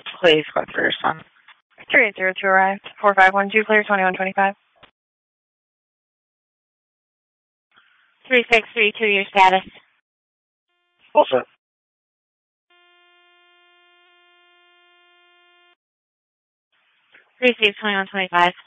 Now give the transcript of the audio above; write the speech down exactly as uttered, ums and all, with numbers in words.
Please go through your son. three eight zero two arrived. four five one two, clear twenty-one twenty-five. three six three two, your status. All set. Receive twenty-one twenty-five.